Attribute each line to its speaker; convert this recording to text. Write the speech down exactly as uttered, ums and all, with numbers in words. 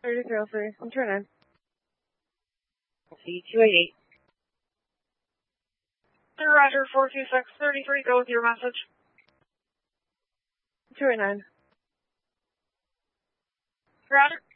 Speaker 1: thirty-three oh three. I'm turning.
Speaker 2: C two eight eight.
Speaker 3: Roger, four two six, thirty-three, go with your message.
Speaker 1: two eight nine.
Speaker 3: Roger.